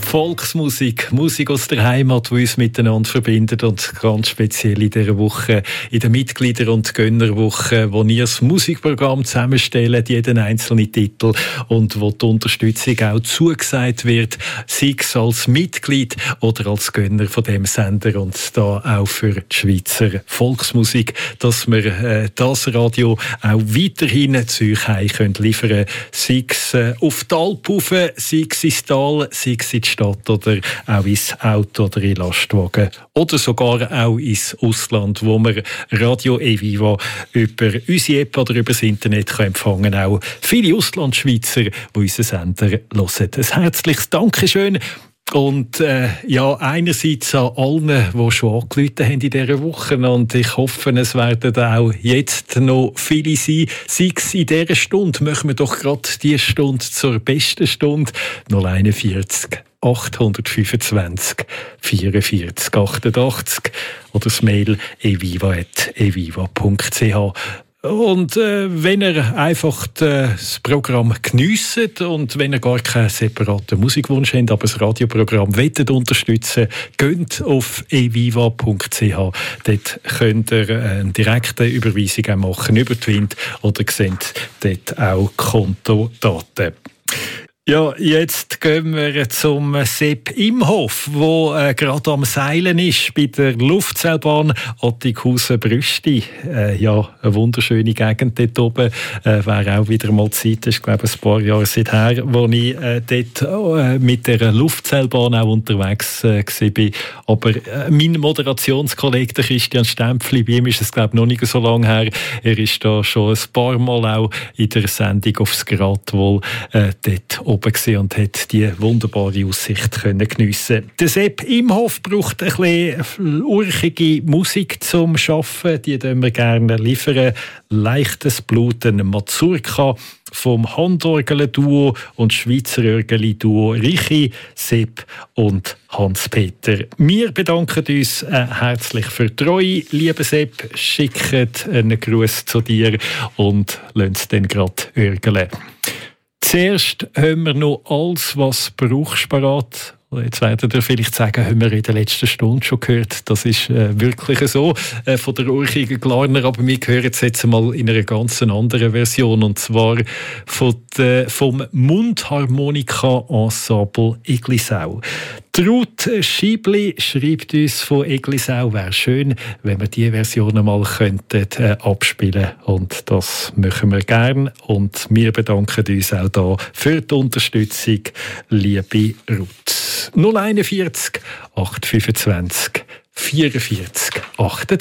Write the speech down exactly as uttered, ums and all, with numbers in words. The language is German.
Volksmusik, Musik aus der Heimat, die uns miteinander verbindet, und ganz speziell in dieser Woche, in der Mitglieder- und Gönnerwoche, wo ihr das Musikprogramm zusammenstellt, jeden einzelnen Titel, und wo die Unterstützung auch zugesagt wird, sei es als Mitglied oder als Gönner von dem Sender, und da auch für die Schweizer Volksmusik, dass wir äh, das Radio auch weiterhin zu euch heim können liefern, sei es äh, auf die Alp rauf, sei es ins Tal, sei es in die Stadt oder auch ins Auto oder in Lastwagen oder sogar auch ins Ausland, wo wir Radio Eviva über unsere App oder über das Internet kann empfangen können. Auch viele Auslandschweizer, die unseren Sender hören. Ein herzliches Dankeschön. Und äh, ja, einerseits an allen, die schon angerufen haben in dieser Woche, und ich hoffe, es werden auch jetzt noch viele sein. Sei es in dieser Stunde, machen wir doch gerade diese Stunde zur besten Stunde. null einundvierzig achthundertfünfundzwanzig vierundvierzig achtundachtzig oder das Mail eviva at eviva punkt c h. Und äh, wenn ihr einfach das Programm geniesst und wenn ihr gar keinen separaten Musikwunsch habt, aber das Radioprogramm wollt unterstützen, geht auf eviva punkt c h. Dort könnt ihr eine direkte Überweisung machen über die Wind oder seht dort auch Kontodaten. Ja, jetzt gehen wir zum Sepp Imhoff, wo äh, gerade am Seilen ist bei der Luftseilbahn Attighausen-Brüsti. Äh, ja, eine wunderschöne Gegend dort oben. Äh, Wäre auch wieder mal Zeit, das ist glaube ich ein paar Jahre seither, wo ich äh, dort äh, mit der Luftseilbahn auch unterwegs äh, war. Aber äh, mein Moderationskollege, der Christian Stempfli, bei ihm ist es glaube ich noch nicht so lange her. Er ist da schon ein paar Mal auch in der Sendung aufs Grat wohl äh, dort oben und hat die wunderbare Aussicht können geniessen. Der Sepp Imhoff braucht ein bisschen urchige Musik zum Arbeiten. Die liefern wir gerne liefern. Leichtes Blut, ein Mazurka vom Handorgel-Duo und Schweizer Orgel-Duo Richi, Sepp und Hans-Peter. Wir bedanken uns äh, herzlich für die Treue. Lieber Sepp, schicken einen Gruß zu dir und lassen es dann gerade örgeln. Zuerst haben wir noch alles, was brauchst parat. Jetzt werdet ihr vielleicht sagen, haben wir in der letzten Stunde schon gehört. Das ist äh, wirklich so. Äh, von der urchigen Glarner, aber wir hören es jetzt mal in einer ganz anderen Version. Und zwar von der, vom Mundharmonika-Ensemble Eglisau. Ruth Schiebli schreibt uns von Eglisau, wäre schön, wenn wir diese Version mal könnten, äh, abspielen. Und das machen wir gern. Und wir bedanken uns auch da für die Unterstützung, liebe Ruth. null einundvierzig achthundertfünfundzwanzig vierundvierzig achtunddreißig